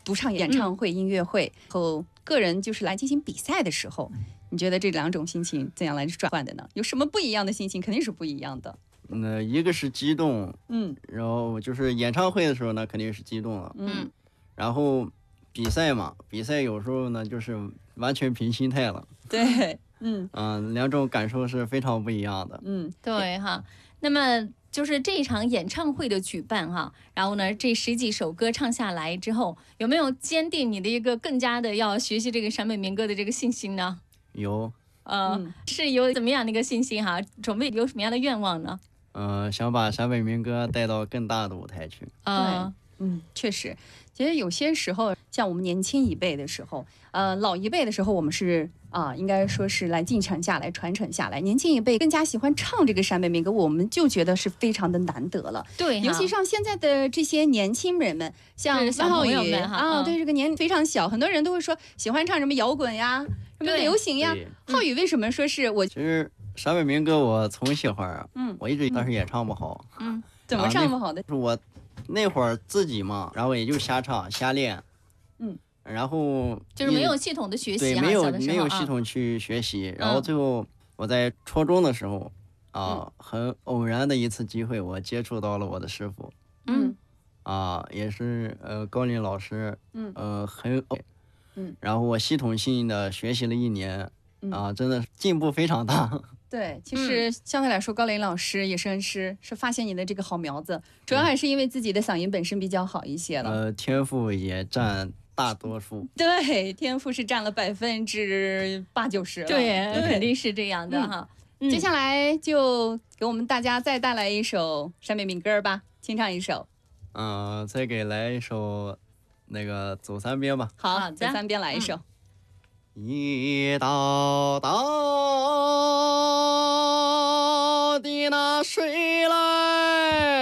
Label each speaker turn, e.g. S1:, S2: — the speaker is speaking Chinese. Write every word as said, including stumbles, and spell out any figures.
S1: 独唱演唱会、嗯、音乐会和个人就是来进行比赛的时候，你觉得这两种心情怎样来转换的呢？有什么不一样的心情？肯定是不一样的。
S2: 那一个是激动，
S1: 嗯，
S2: 然后就是演唱会的时候呢，肯定是激动了，
S1: 嗯，
S2: 然后比赛嘛，比赛有时候呢就是完全凭心态了。
S1: 对，嗯
S2: 嗯，两种感受是非常不一样的。
S3: 嗯，对哈。那么就是这一场演唱会的举办哈，然后呢，这十几首歌唱下来之后，有没有坚定你的一个更加的要学习这个陕北民歌的这个信心呢？
S2: 有，
S3: 呃，嗯、是有怎么样的一个信心哈？准备有什么样的愿望呢？
S2: 嗯、呃，想把陕北民歌带到更大的舞台去。
S1: 对，嗯，确实，其实有些时候，像我们年轻一辈的时候，呃，老一辈的时候，我们是啊、呃，应该说是来继承下来、传承下来。年轻一辈更加喜欢唱这个陕北民歌，我们就觉得是非常的难得了。
S3: 对，
S1: 尤其像现在的这些年轻人们，像
S3: 万浩宇
S1: 啊，对，这个年非常小，很多人都会说喜欢唱什么摇滚呀、什么流行呀。浩宇为什么说是我？
S2: 其实陕北民歌我从喜欢，嗯，我一直但是也唱不好，
S1: 嗯，怎么唱不好的？
S2: 是我。那会儿自己嘛，然后也就瞎唱瞎练，
S1: 嗯，
S2: 然后
S3: 就是没有系统的学习，
S2: 对，没有没有系统去学习，然后最后我在初中的时候啊、嗯，很偶然的一次机会，我接触到了我的师傅，
S1: 嗯，
S2: 啊，也是呃高林老师，
S1: 嗯，
S2: 呃很，
S1: 嗯，
S2: 然后我系统性的学习了一年，啊，真的进步非常大。
S1: 对，其实相对来说，高林老师也是恩师，是发现你的这个好苗子，主要还是因为自己的嗓音本身比较好一些了。
S2: 呃，天赋也占大多数。
S1: 对，天赋是占了百分之八九十了。
S3: 对，肯定是这样的哈。
S1: 嗯、接下来就给我们大家再带来一首陕北民歌吧，清唱一首。
S2: 嗯、呃，再给来一首那个走三边吧。
S1: 好，好走三边来一首。嗯
S2: 一道道的那水来